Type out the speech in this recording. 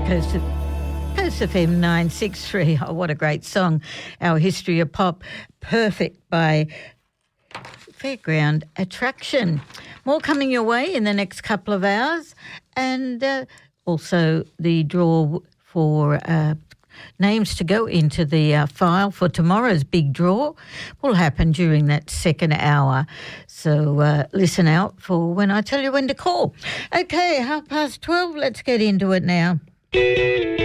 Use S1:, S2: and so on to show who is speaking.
S1: Coast FM 963. Oh, what a great song. Our History of Pop. Perfect by Fairground Attraction. More coming your way in the next couple of hours. And also the draw for names to go into the file for tomorrow's big draw will happen during that second hour. So listen out for when I tell you when to call. Okay, 12:30. Let's get into it now.